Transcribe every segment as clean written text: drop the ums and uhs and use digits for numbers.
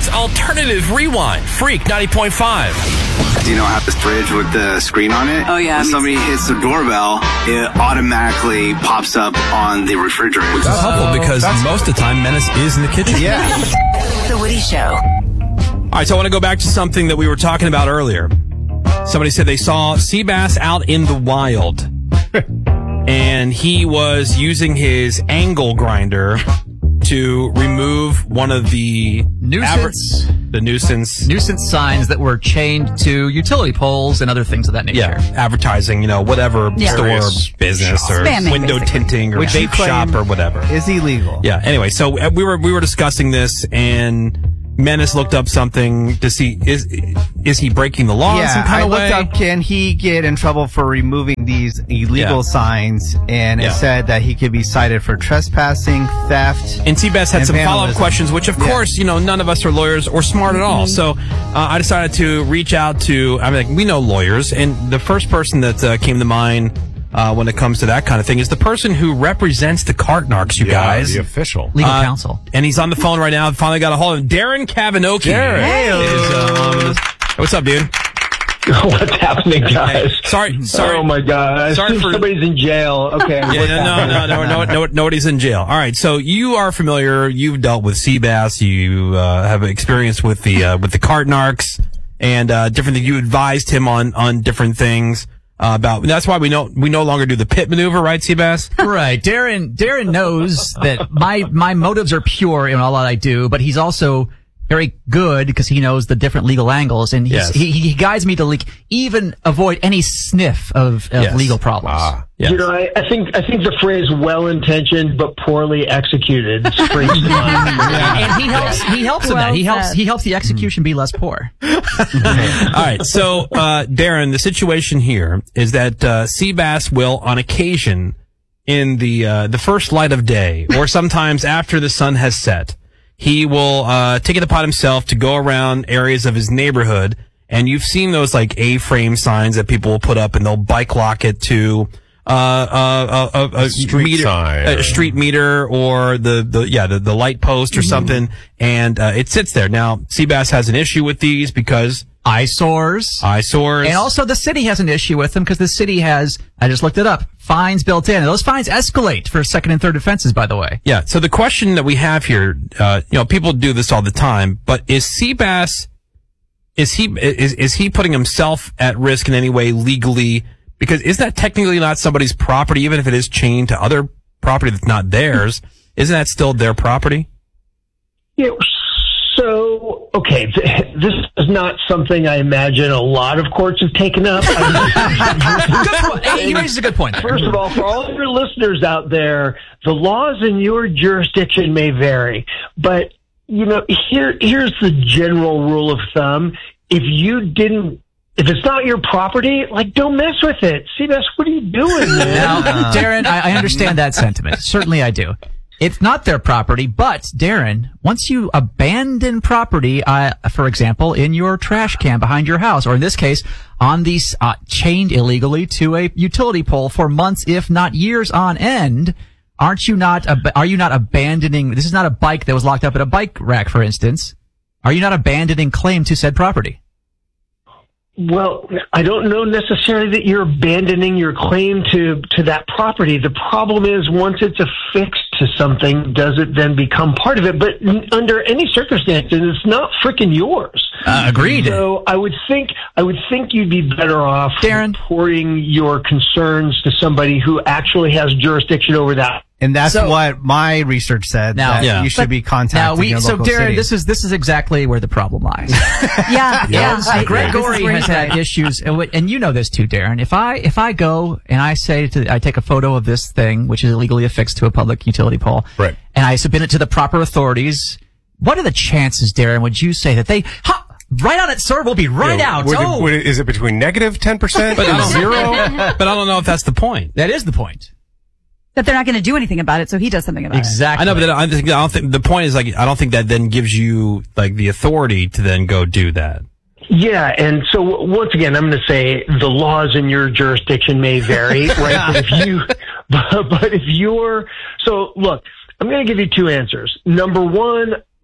It's Alternative Rewind, Freak 90.5. Do you know how this fridge with the screen on it? Oh, yeah. When somebody hits the doorbell, it automatically pops up on the refrigerator. Which is helpful because most of the time Menace is in the kitchen. Yeah. The Woody Show. All right, so I want to go back to something that we were talking about earlier. Somebody said they saw sea bass out in the wild, and he was using his angle grinder to remove one of the nuisance signs that were chained to utility poles and other things of that nature. Yeah, advertising, whatever store, business, or Spamming, window basically. tinting, or vape shop, or whatever is illegal. Yeah. Anyway, so we were discussing this, and Menace looked up something to see is he breaking the law in some kind of way? I looked up, can he get in trouble for removing these illegal signs, and it said that he could be cited for trespassing, theft. And Seabass had some follow-up vandalism. questions, which of course, none of us are lawyers or smart at all. So I decided to reach out to, we know lawyers, and the first person that came to mind when it comes to that kind of thing is the person who represents the Cartnarks, you guys. The official. Legal counsel. And he's on the phone right now. Finally got a hold of him. Darren Kavinoky. Darren. What's up, dude? What's happening, guys? Sorry. Oh my God! Sorry for somebody's in jail. Okay. No, nobody's in jail. All right, so you are familiar. You've dealt with sea bass. You have experience with the Cartnarks and different things. You advised him on different things about. That's why we no longer do the pit maneuver, right, Seabass? Right. Darren knows that my motives are pure in all that I do, but he's also very good because he knows the different legal angles, and he guides me to even avoid any sniff of legal problems. Yes. I think the phrase "well-intentioned but poorly executed" springs to mind. And he helps in that. He helps the execution be less poor. All right, so Darren, the situation here is that Seabass will, on occasion, in the first light of day, or sometimes after the sun has set, he will take it upon himself to go around areas of his neighborhood, and you've seen those A-frame signs that people will put up, and they'll bike lock it to a street meter, or the light post or something, and it sits there. Now, Seabass has an issue with these because eyesores. And also the city has an issue with them because the city has, I just looked it up, fines built in. And those fines escalate for second and third offenses, by the way. Yeah. So the question that we have here, people do this all the time, but is Seabass, is he putting himself at risk in any way legally? Because is that technically not somebody's property, even if it is chained to other property that's not theirs? Isn't that still their property? Yeah. So, okay, this is not something I imagine a lot of courts have taken up. He raises a good point. First of all, for all your listeners out there, the laws in your jurisdiction may vary, but here's the general rule of thumb: if it's not your property, don't mess with it. Seabass, what are you doing, man? Now, Darren, I understand that sentiment. Certainly I do. It's not their property, but Darren, once you abandon property, for example, in your trash can behind your house, or in this case, on these chained illegally to a utility pole for months, if not years on end, are you not abandoning? This is not a bike that was locked up at a bike rack, for instance. Are you not abandoning claim to said property? Well, I don't know necessarily that you're abandoning your claim to that property. The problem is once it's affixed to something, does it then become part of it? But under any circumstances, it's not frickin' yours. Agreed. So I would think you'd be better off, Darren, reporting your concerns to somebody who actually has jurisdiction over that. And that's what my research said. You should be contacting your local Darren, city. this is exactly where the problem lies. Greg Gorey has had issues, and you know this too, Darren. If I go and I take a photo of this thing, which is illegally affixed to a public utility pole, right, and I submit it to the proper authorities, what are the chances, Darren, would you say that they... right on it, sir. We'll be right out. Is it between negative 10% and 0? But I don't know if that's the point. That is the point. That they're not going to do anything about it, so he does something about it. Exactly. I know, but I don't think the point is I don't think that then gives you the authority to then go do that. Yeah, and so once again, I'm going to say the laws in your jurisdiction may vary, right? But if you're, so look, I'm going to give you two answers. Number one,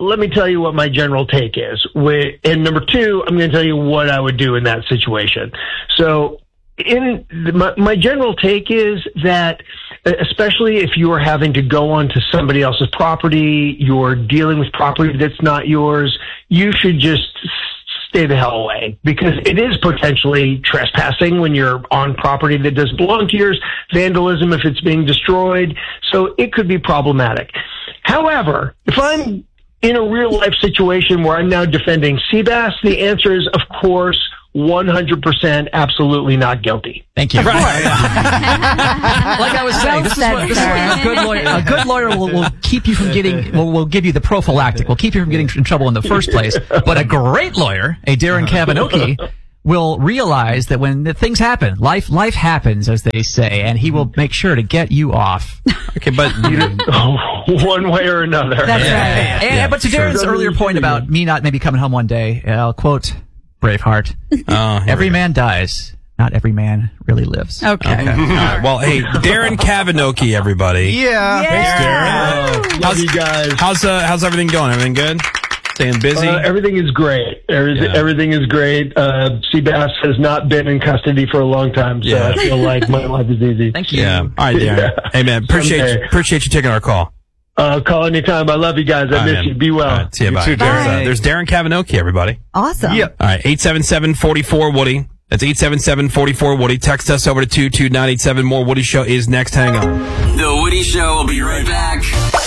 let me tell you what my general take is. And number two, I'm going to tell you what I would do in that situation. So my general take is that, especially if you are having to go onto somebody else's property, you're dealing with property that's not yours, you should just stay the hell away, because it is potentially trespassing when you're on property that doesn't belong to yours, vandalism if it's being destroyed, so it could be problematic. However, if I'm in a real life situation where I'm now defending sea bass, the answer is, of course, 100% absolutely not guilty. Thank you. Like I was saying, this is what a good lawyer. A good lawyer will keep you from getting. Will give you the prophylactic. Will keep you from getting in trouble in the first place. But a great lawyer, a Darren Kavinoky, will realize that when the things happen, life happens, as they say, and he will make sure to get you off. Okay, but one way or another. That's right. But to Darren's earlier point about me not maybe coming home one day, I'll quote Braveheart. Every man dies. Not every man really lives. Okay. All right. Well, hey, Darren Kavinoky, everybody. Yeah. Thanks, Darren. Love you guys. How's everything going? Everything good? Staying busy? Everything is great. Everything is great. Seabass has not been in custody for a long time, so I feel like my life is easy. Thank you. Yeah. All right, Darren. Yeah. Hey, man, appreciate you taking our call. Call anytime. I love you guys. I miss you. Be well. All right, see you. Bye. too, Darren. There's Darren Kavinoky, everybody. Awesome. Yep. All right, 877-44-WOODY. That's 877-44-WOODY. Text us over to 22987. More Woody Show is next. Hang on. The Woody Show will be right back.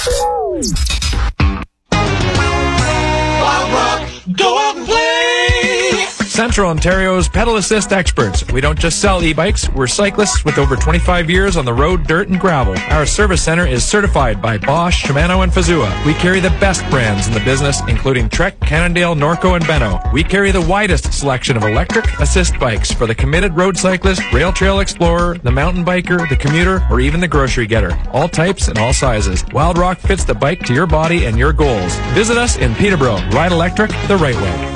Go out and play! Central Ontario's pedal assist experts. We don't just sell e-bikes, we're cyclists with over 25 years on the road, dirt, and gravel. Our service center is certified by Bosch, Shimano, and Fazua. We carry the best brands in the business, including Trek, Cannondale, Norco, and Benno. We carry the widest selection of electric assist bikes for the committed road cyclist, rail trail explorer, the mountain biker, the commuter, or even the grocery getter. All types and all sizes. Wild Rock fits the bike to your body and your goals. Visit us in Peterborough. Ride electric the right way.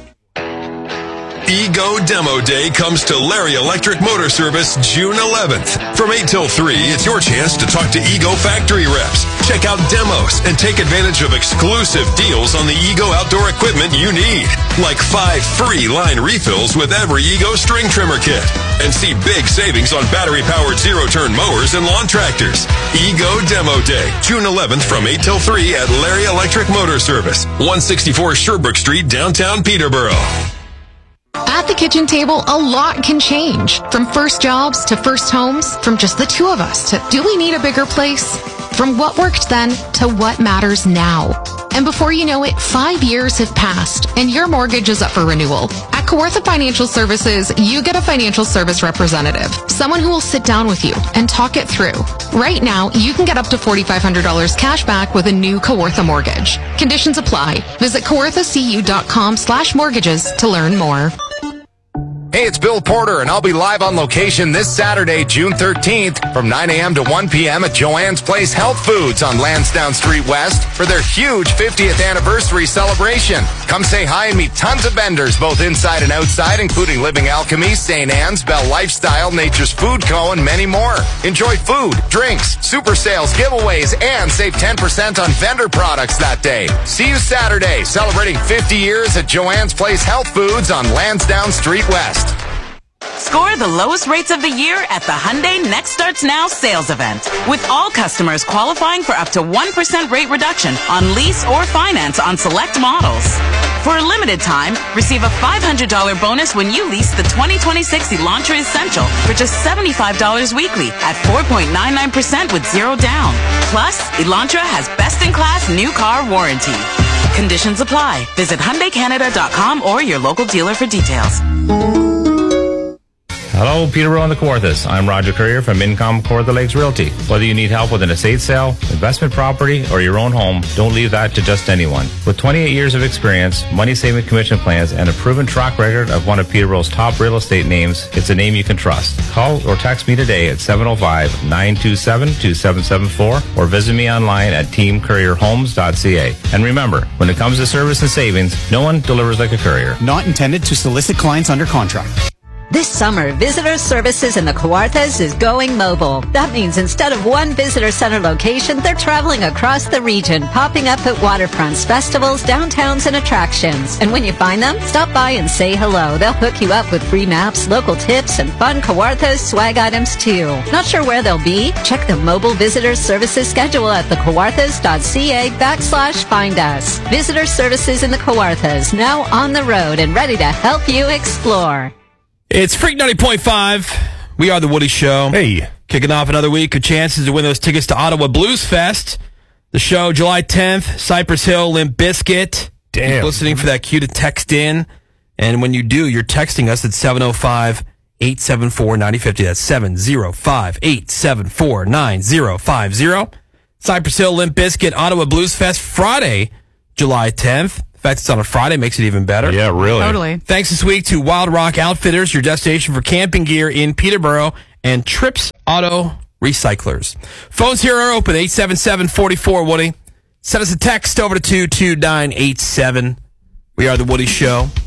Ego Demo Day comes to Larry Electric Motor Service June 11th. From 8 till 3, it's your chance to talk to Ego factory reps, check out demos, and take advantage of exclusive deals on the Ego outdoor equipment you need, like 5 free line refills with every Ego string trimmer kit, and see big savings on battery-powered zero-turn mowers and lawn tractors. Ego Demo Day, June 11th from 8 till 3 at Larry Electric Motor Service, 164 Sherbrooke Street, downtown Peterborough. At the kitchen table, a lot can change. From first jobs to first homes, from just the two of us to do we need a bigger place? From what worked then to what matters now. And before you know it, 5 years have passed and your mortgage is up for renewal. At Kawartha Financial Services, you get a financial service representative, someone who will sit down with you and talk it through. Right now, you can get up to $4,500 cash back with a new Kawartha mortgage. Conditions apply. Visit kawarthacu.com/mortgages to learn more. Hey, it's Bill Porter, and I'll be live on location this Saturday, June 13th, from 9 a.m. to 1 p.m. at Joanne's Place Health Foods on Lansdowne Street West for their huge 50th anniversary celebration. Come say hi and meet tons of vendors, both inside and outside, including Living Alchemy, St. Anne's, Bell Lifestyle, Nature's Food Co., and many more. Enjoy food, drinks, super sales, giveaways, and save 10% on vendor products that day. See you Saturday, celebrating 50 years at Joanne's Place Health Foods on Lansdowne Street West. Score the lowest rates of the year at the Hyundai Next Starts Now sales event, with all customers qualifying for up to 1% rate reduction on lease or finance on select models. For a limited time, receive a $500 bonus when you lease the 2026 Elantra Essential for just $75 weekly at 4.99% with zero down. Plus, Elantra has best-in-class new car warranty. Conditions apply. Visit HyundaiCanada.com or your local dealer for details. Hello, Peterborough and the Kawarthas. I'm Roger Courier from Income Kawartha Lakes Realty. Whether you need help with an estate sale, investment property, or your own home, don't leave that to just anyone. With 28 years of experience, money-saving commission plans, and a proven track record of one of Peterborough's top real estate names, it's a name you can trust. Call or text me today at 705-927-2774 or visit me online at teamcourierhomes.ca. And remember, when it comes to service and savings, no one delivers like a courier. Not intended to solicit clients under contract. This summer, Visitor Services in the Kawarthas is going mobile. That means instead of one visitor center location, they're traveling across the region, popping up at waterfronts, festivals, downtowns, and attractions. And when you find them, stop by and say hello. They'll hook you up with free maps, local tips, and fun Kawarthas swag items too. Not sure where they'll be? Check the mobile Visitor Services schedule at thekawarthas.ca/find us. Visitor Services in the Kawarthas, now on the road and ready to help you explore. It's Freak 90.5. We are the Woody Show. Hey. Kicking off another week of chances to win those tickets to Ottawa Blues Fest. The show, July 10th, Cypress Hill, Limp Bizkit. Damn. Keep listening for that cue to text in. And when you do, you're texting us at 705-874-9050. That's 705-874-9050. Cypress Hill, Limp Bizkit, Ottawa Blues Fest, Friday, July 10th. The fact it's on a Friday makes it even better. Yeah, really. Totally. Thanks this week to Wild Rock Outfitters, your destination for camping gear in Peterborough, and Trips Auto Recyclers. Phones here are open, 877-44-Woody. Send us a text over to 22987. We are the Woody Show.